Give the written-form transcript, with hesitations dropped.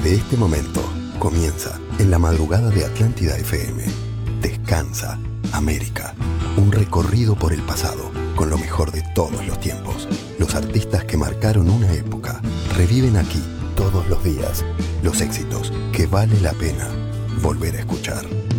Desde este momento comienza en la madrugada de Atlántida FM. Descansa América. Un recorrido por el pasado con lo mejor de todos los tiempos. Los artistas que marcaron una época reviven aquí todos los días los éxitos que vale la pena volver a escuchar.